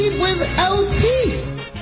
with LT.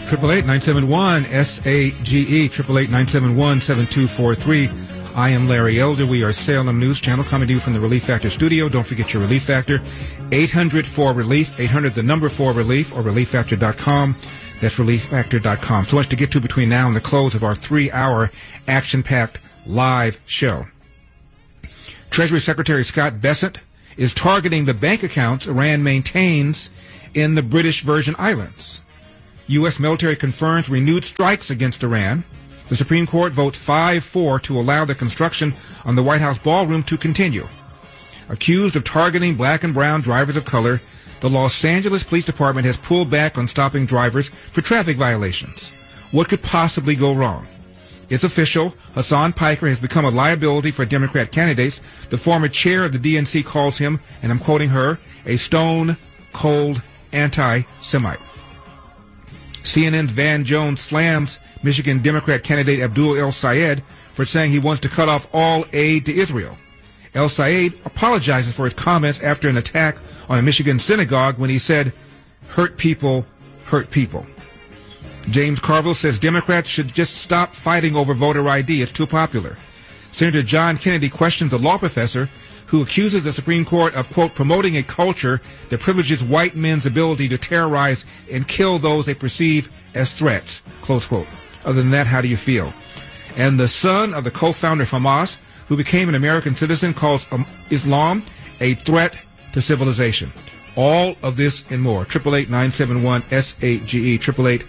888-971-SAGE, 888-971-7243. I am Larry Elder. We are Salem News Channel coming to you from the Relief Factor studio. Don't forget your Relief Factor. 800-4RELIEF, 800 the number 4RELIEF, or ReliefFactor.com. That's ReliefFactor.com. So much to get to between now and the close of our 3-hour action-packed live show. Treasury Secretary Scott Bessent is targeting the bank accounts Iran maintains in the British Virgin Islands. U.S. military confirms renewed strikes against Iran. The Supreme Court votes 5-4 to allow the construction on the White House ballroom to continue. Accused of targeting black and brown drivers of color, the Los Angeles Police Department has pulled back on stopping drivers for traffic violations. What could possibly go wrong? It's official. Hassan Piker has become a liability for Democrat candidates. The former chair of the DNC calls him, and I'm quoting her, a stone-cold anti-Semite. CNN's Van Jones slams Michigan Democrat candidate Abdul El-Sayed for saying he wants to cut off all aid to Israel. El-Sayed apologizes for his comments after an attack on a Michigan synagogue when he said, hurt people hurt people. James Carville says Democrats should just stop fighting over voter ID. It's too popular. Senator John Kennedy questions a law professor who accuses the Supreme Court of, quote, promoting a culture that privileges white men's ability to terrorize and kill those they perceive as threats, close quote. Other than that, how do you feel? And the son of the co-founder of Hamas, who became an American citizen, calls Islam a threat to civilization. All of this and more. 888-971-SAGE,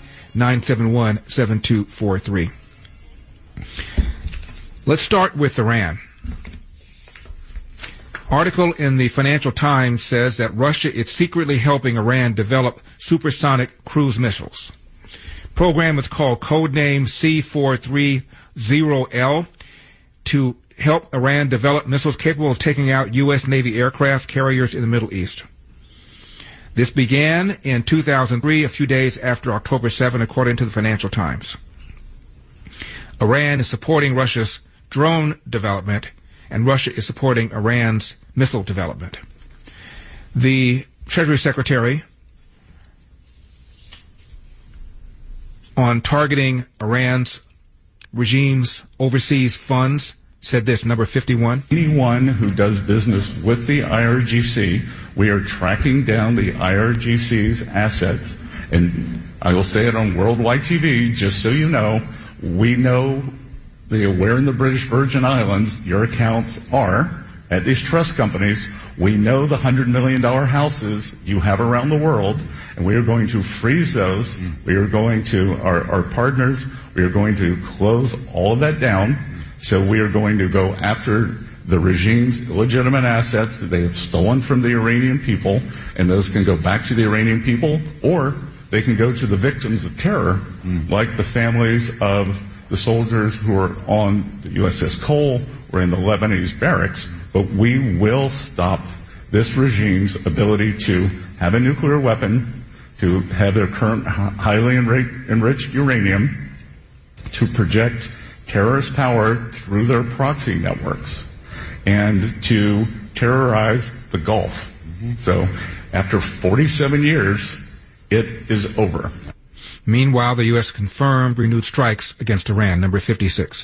888-971-7243. Let's start with Iran. Article in the Financial Times says that Russia is secretly helping Iran develop supersonic cruise missiles. Program is called codename C430L to help Iran develop missiles capable of taking out U.S. Navy aircraft carriers in the Middle East. This began in 2003, a few days after October 7, according to the Financial Times. Iran is supporting Russia's drone development, and Russia is supporting Iran's missile development. The Treasury Secretary on targeting Iran's regime's overseas funds said this, number 51. Anyone who does business with the IRGC, we are tracking down the IRGC's assets, and I will say it on worldwide TV, just so you know, we know where in the British Virgin Islands your accounts are at these trust companies. We know the $100 million houses you have around the world, and we are going to freeze those. We are going to, our partners, we are going to close all of that down. So we are going to go after the regime's illegitimate assets that they have stolen from the Iranian people, and those can go back to the Iranian people, or they can go to the victims of terror, like the families of the soldiers who are on the USS Cole or in the Lebanese barracks. But we will stop this regime's ability to have a nuclear weapon, to have their current highly enriched uranium, to project terrorist power through their proxy networks, and to terrorize the Gulf. So after 47 years, it is over. Meanwhile, the U.S. confirmed renewed strikes against Iran, number 56.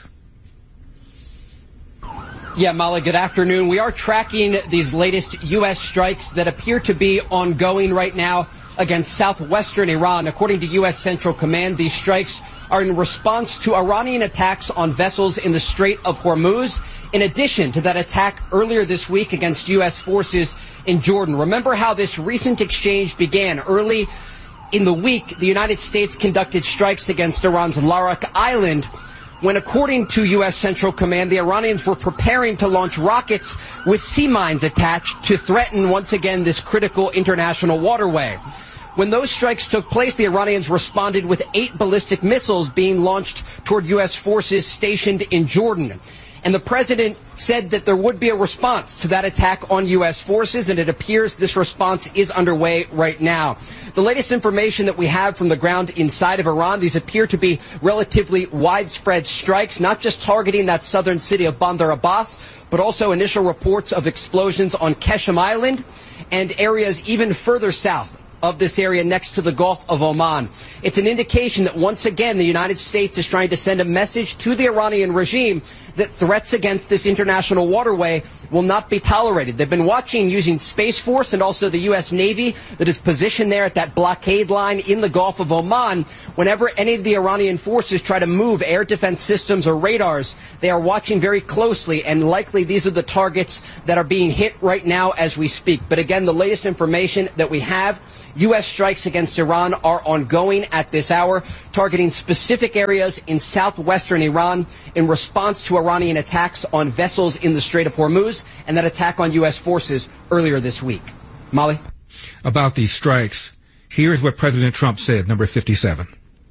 Yeah, Molly, good afternoon. We are tracking these latest U.S. strikes that appear to be ongoing right now against southwestern Iran. According to U.S. Central Command, these strikes are in response to Iranian attacks on vessels in the Strait of Hormuz, in addition to that attack earlier this week against U.S. forces in Jordan. Remember how this recent exchange began. Early in the week, the United States conducted strikes against Iran's Larak Island, when, according to U.S. Central Command, the Iranians were preparing to launch rockets with sea mines attached to threaten, once again, this critical international waterway. When those strikes took place, the Iranians responded with 8 ballistic missiles being launched toward U.S. forces stationed in Jordan. And the president said that there would be a response to that attack on U.S. forces, and it appears this response is underway right now. The latest information that we have from the ground inside of Iran, these appear to be relatively widespread strikes, not just targeting that southern city of Bandar Abbas, but also initial reports of explosions on Qeshm Island and areas even further south of this area next to the Gulf of Oman. It's an indication that once again the United States is trying to send a message to the Iranian regime that threats against this international waterway will not be tolerated. They've been watching using Space Force and also the U.S. Navy that is positioned there at that blockade line in the Gulf of Oman. Whenever any of the Iranian forces try to move air defense systems or radars, they are watching very closely, and likely these are the targets that are being hit right now as we speak. But again, the latest information that we have, U.S. strikes against Iran are ongoing at this hour, targeting specific areas in southwestern Iran in response to Iranian attacks on vessels in the Strait of Hormuz and that attack on U.S. forces earlier this week. Molly? About these strikes, here's what President Trump said, number 57.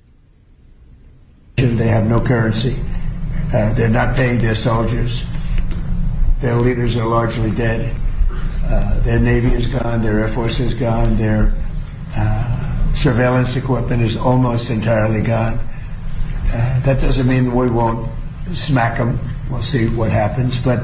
They have no currency. They're not paying their soldiers. Their leaders are largely dead. Their Navy is gone. Their Air Force is gone. Their surveillance equipment is almost entirely gone. That doesn't mean we won't smack them. We'll see what happens. But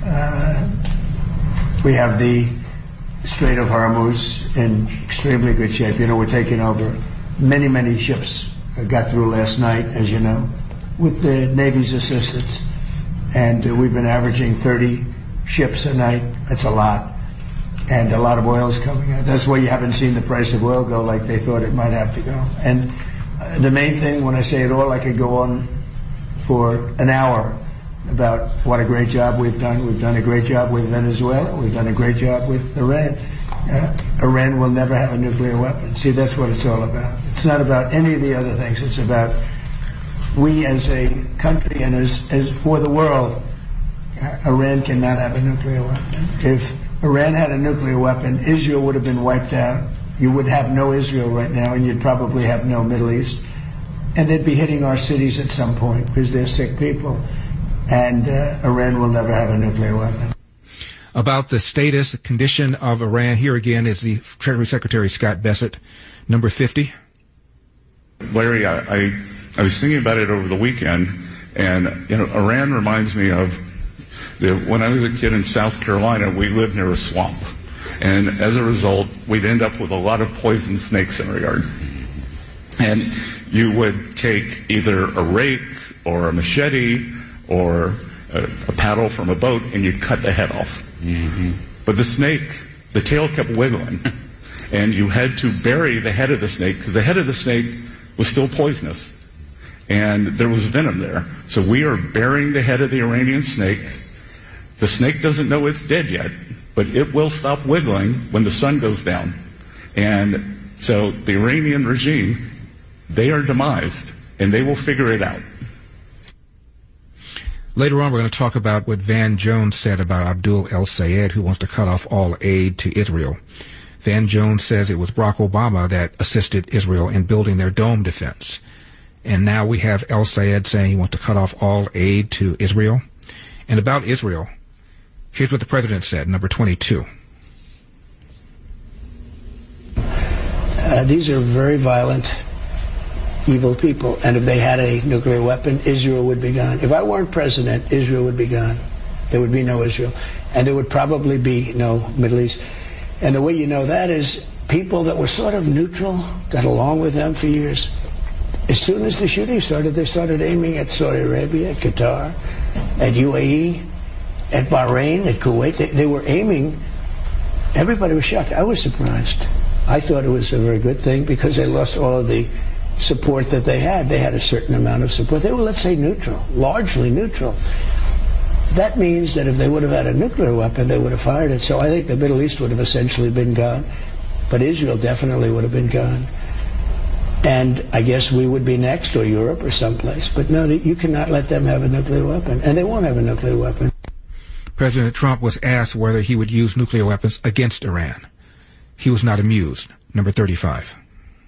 we have the Strait of Hormuz in extremely good shape. You know, we're taking over. Many ships got through last night, as you know, with the Navy's assistance. And we've been averaging 30 ships a night. That's a lot. And a lot of oil is coming out. That's why you haven't seen the price of oil go like they thought it might have to go. And the main thing, when I say it all, I could go on for an hour about what a great job we've done. We've done a great job with Venezuela. We've done a great job with Iran. Iran will never have a nuclear weapon. See, that's what it's all about. It's not about any of the other things. It's about we as a country and as for the world, Iran cannot have a nuclear weapon. If Iran had a nuclear weapon, Israel would have been wiped out. You would have no Israel right now, and you'd probably have no Middle East. And they'd be hitting our cities at some point because they're sick people. And Iran will never have a nuclear weapon. About the status, condition of Iran, here again is the Treasury Secretary Scott Bessent, number 50. Larry, I was thinking about it over the weekend, and you know, Iran reminds me of when I was a kid in South Carolina. We lived near a swamp, and as a result, we'd end up with a lot of poison snakes in our yard. And you would take either a rake or a machete or a paddle from a boat, and you'd cut the head off. Mm-hmm. But the snake, the tail kept wiggling, and you had to bury the head of the snake because the head of the snake was still poisonous, and there was venom there. So we are burying the head of the Iranian snake. The snake doesn't know it's dead yet, but it will stop wiggling when the sun goes down. And so the Iranian regime, they are demised, and they will figure it out. Later on, we're going to talk about what Van Jones said about Abdul El-Sayed, who wants to cut off all aid to Israel. Van Jones says it was Barack Obama that assisted Israel in building their dome defense. And now we have El-Sayed saying he wants to cut off all aid to Israel. And about Israel, here's what the president said, number 22. These are very violent, evil people. And if they had a nuclear weapon, Israel would be gone. If I weren't president, Israel would be gone. There would be no Israel. And there would probably be no Middle East. And the way you know that is people that were sort of neutral, got along with them for years. As soon as the shooting started, they started aiming at Saudi Arabia, at Qatar, at UAE, at Bahrain, at Kuwait. They were aiming. Everybody was shocked. I was surprised. I thought it was a very good thing because they lost all of the support that they had. They had a certain amount of support. They were, let's say, neutral, largely neutral. That means that if they would have had a nuclear weapon, they would have fired it. So I think the Middle East would have essentially been gone, but Israel definitely would have been gone. And I guess we would be next, or Europe, or someplace. But no, you cannot let them have a nuclear weapon, and they won't have a nuclear weapon. President Trump was asked whether he would use nuclear weapons against Iran. He was not amused. Number 35.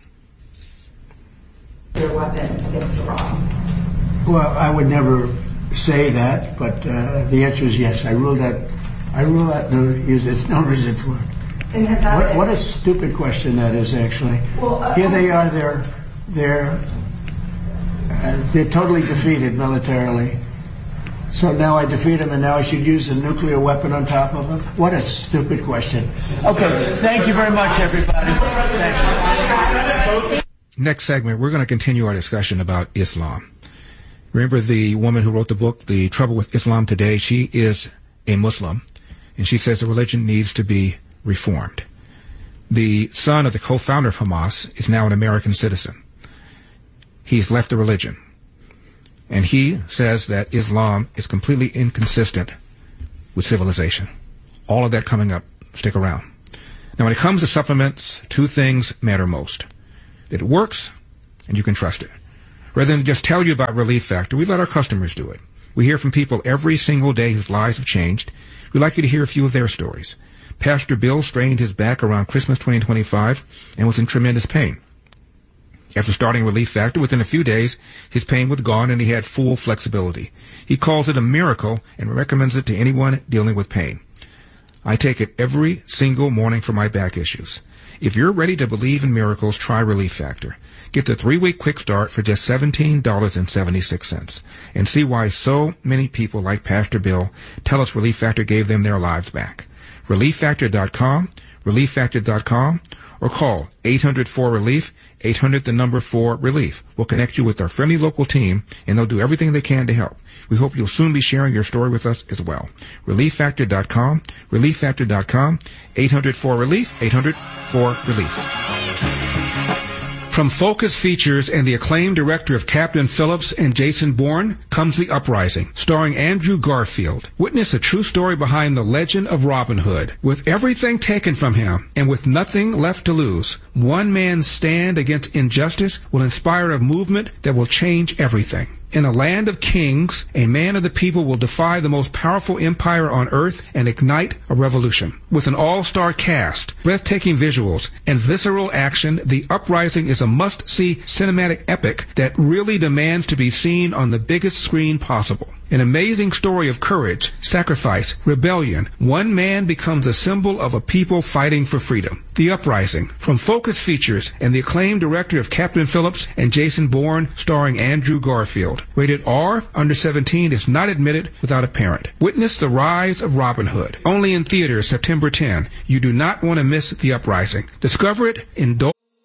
Your weapon against Iran? Well, I would never say that, but the answer is yes. I rule out the use it. No reason for it. And has that what a stupid question that is, actually. Well, here they are. They're totally defeated militarily. So now I defeat him, and now I should use a nuclear weapon on top of him? What a stupid question. Okay, thank you very much, everybody. Thank you. Next segment, we're going to continue our discussion about Islam. Remember the woman who wrote the book, The Trouble with Islam Today? She is a Muslim, and she says the religion needs to be reformed. The son of the co-founder of Hamas is now an American citizen. He's left the religion, and he says that Islam is completely inconsistent with civilization. All of that coming up. Stick around. Now, when it comes to supplements, two things matter most. That it works, and you can trust it. Rather than just tell you about Relief Factor, we let our customers do it. We hear from people every single day whose lives have changed. We'd like you to hear a few of their stories. Pastor Bill strained his back around Christmas 2025 and was in tremendous pain. After starting Relief Factor, within a few days, his pain was gone and he had full flexibility. He calls it a miracle and recommends it to anyone dealing with pain. I take it every single morning for my back issues. If you're ready to believe in miracles, try Relief Factor. Get the 3-week quick start for just $17.76 and see why so many people like Pastor Bill tell us Relief Factor gave them their lives back. ReliefFactor.com, ReliefFactor.com, or call 800-4-RELIEF, 800-4-RELIEF. We'll connect you with our friendly local team, and they'll do everything they can to help. We hope you'll soon be sharing your story with us as well. ReliefFactor.com, ReliefFactor.com, 800-4-RELIEF, 800-4-RELIEF. From Focus Features and the acclaimed director of Captain Phillips and Jason Bourne comes The Uprising, starring Andrew Garfield. Witness a true story behind the legend of Robin Hood. With everything taken from him and with nothing left to lose, one man's stand against injustice will inspire a movement that will change everything. In a land of kings, a man of the people will defy the most powerful empire on earth and ignite a revolution. With an all-star cast, breathtaking visuals, and visceral action, The Uprising is a must-see cinematic epic that really demands to be seen on the biggest screen possible. An amazing story of courage, sacrifice, rebellion. One man becomes a symbol of a people fighting for freedom. The Uprising, from Focus Features and the acclaimed director of Captain Phillips and Jason Bourne, starring Andrew Garfield. Rated R, under 17 is not admitted without a parent. Witness the rise of Robin Hood. Only in theaters September 10. You do not want to miss The Uprising. Discover it in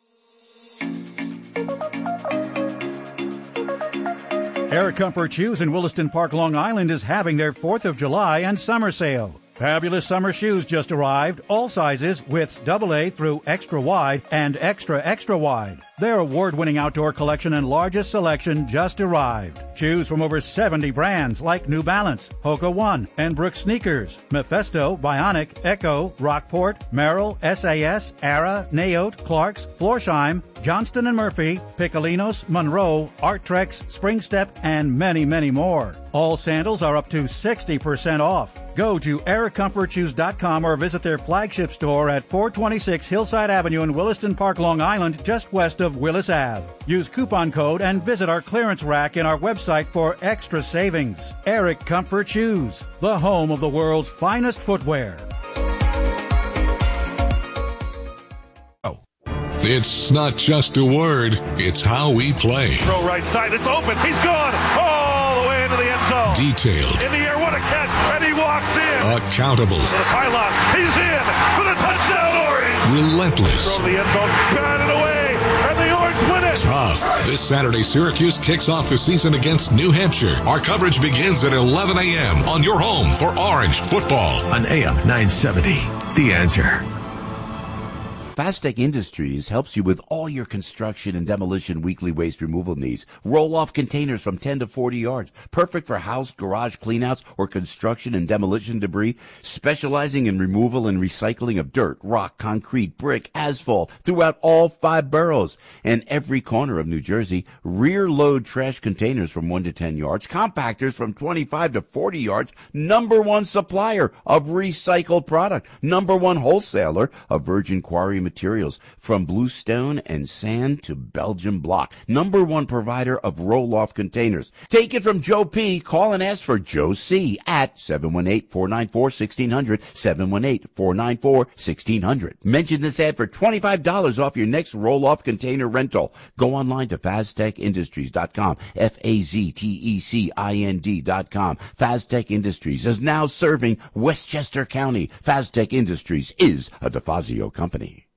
Air Comfort Shoes in Williston Park, Long Island is having their 4th of July and summer sale. Fabulous summer shoes just arrived, all sizes, widths AA through extra wide and extra wide. Their award-winning outdoor collection and largest selection just arrived. Shoes from over 70 brands like New Balance, Hoka One, and Brooks Sneakers, Mephisto, Bionic, Echo, Rockport, Merrill, SAS, Ara, Naote, Clarks, Florsheim, Johnston & Murphy, Piccolinos, Monroe, Arttrex, Springstep, and many, many more. All sandals are up to 60% off. Go to aircomfortshoes.com or visit their flagship store at 426 Hillside Avenue in Williston Park, Long Island, just west of Willis Ave. Use coupon code and visit our clearance rack in our website for extra savings. Eric Comfort Shoes, the home of the world's finest footwear. It's not just a word, it's how we play. Throw right side, it's open, he's gone all the way into the end zone. Detailed. In the air, what a catch, and he walks in. Accountable. To the pylon, he's in for the touchdown, Orange. Relentless. Throw to the end zone, batted away, and the Orange win it. Tough. This Saturday, Syracuse kicks off the season against New Hampshire. Our coverage begins at 11 a.m. on your home for Orange football. On AM 970, The Answer. Fastech Industries helps you with all your construction and demolition weekly waste removal needs. Roll-off containers from 10 to 40 yards. Perfect for house, garage cleanouts, or construction and demolition debris. Specializing in removal and recycling of dirt, rock, concrete, brick, asphalt throughout all 5 boroughs and every corner of New Jersey. Rear-load trash containers from 1 to 10 yards. Compactors from 25 to 40 yards. #1 supplier of recycled product. #1 wholesaler of virgin quarry materials, from bluestone and sand to Belgian block. #1 provider of roll-off containers. Take it from Joe P. Call and ask for Joe C. at 718-494-1600, 718-494-1600. Mention this ad for $25 off your next roll-off container rental. Go online to FazTechIndustries.com, FazTechInd.com. Faztech Industries is now serving Westchester County. Faztech Industries is a DeFazio company.